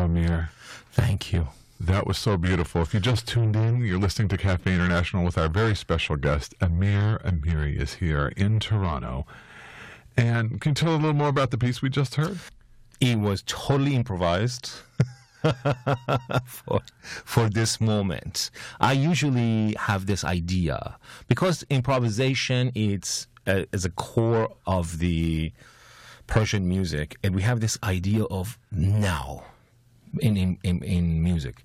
Amir. Thank you. That was so beautiful. If you just tuned in, you're listening to Cafe International with our very special guest, Amir Amiri is here in Toronto. And can you tell a little more about the piece we just heard? It was totally improvised for this moment. I usually have this idea because improvisation is a core of the Persian music, and we have this idea of now in music,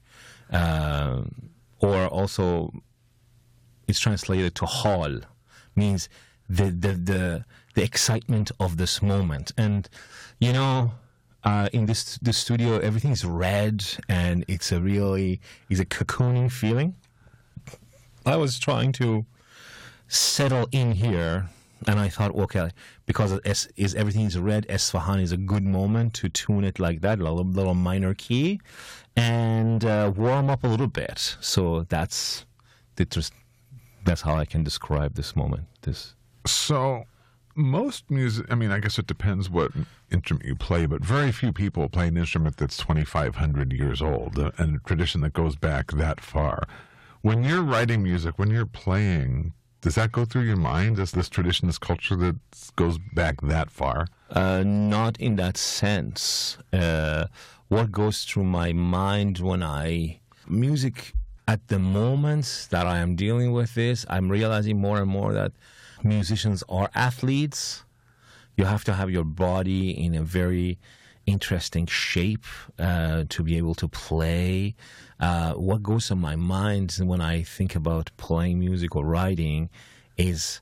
or also it's translated to hal, means the excitement of this moment. And you know, in this studio, everything's red, and it's a cocooning feeling. I was trying to settle in here, and I thought, okay, because everything is red, Esfahan is a good moment to tune it like that, a little minor key, and warm up a little bit. So that's how I can describe this moment. So most music, I mean, I guess it depends what instrument you play, but very few people play an instrument that's 2,500 years old, and a tradition that goes back that far. When you're writing music, when you're playing, does that go through your mind? Is this tradition, this culture that goes back that far? Not in that sense. What goes through my mind when music at the moment that I am dealing with this, I'm realizing more and more that musicians are athletes. You have to have your body in a very interesting shape to be able to play. What goes in my mind when I think about playing music or writing is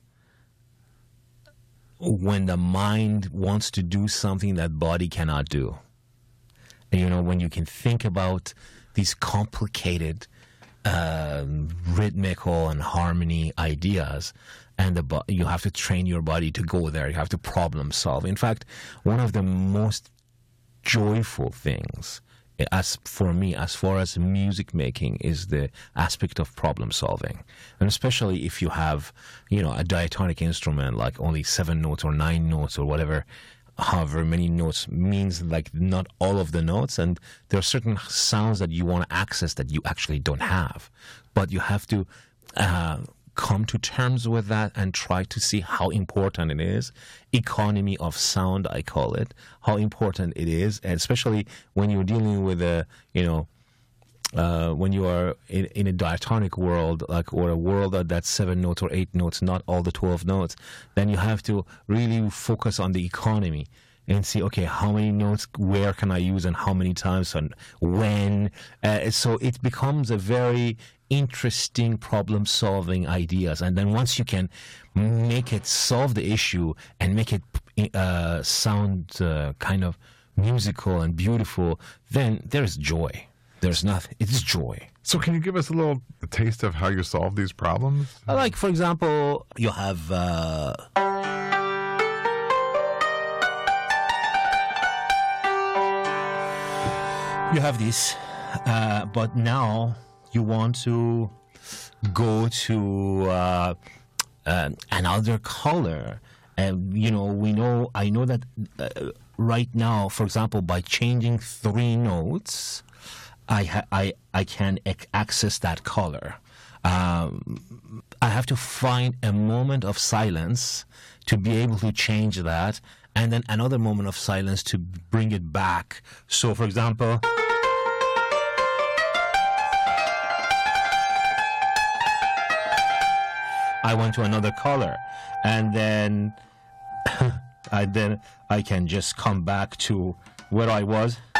when the mind wants to do something that body cannot do. And, you know, when you can think about these complicated rhythmical and harmony ideas, and you have to train your body to go there. You have to problem solve. In fact, one of the most joyful things, as for me, as far as music making, is the aspect of problem solving. And especially if you have, you know, a diatonic instrument like only 7 notes or 9 notes or whatever, however many notes, means like not all of the notes, and there are certain sounds that you want to access that you actually don't have. But you have to come to terms with that and try to see how important it is. Economy of sound, I call it, how important it is, and especially when you're dealing with when you are in a diatonic world, or a world that's 7 notes or 8 notes, not all the 12 notes, then you have to really focus on the economy and see, okay, how many notes, where can I use, and how many times, and when. So it becomes a very interesting problem-solving ideas. And then once you can make it solve the issue and make it sound kind of musical and beautiful, then there's joy. There's nothing. It's joy. So can you give us a little taste of how you solve these problems? Like, for example, you have... you have this, but now you want to go to another color. And, you know, I know that right now, for example, by changing 3 notes, I can access that color. I have to find a moment of silence to be able to change that, and then another moment of silence to bring it back. So, for example, I went to another color, and then I can just come back to where I was.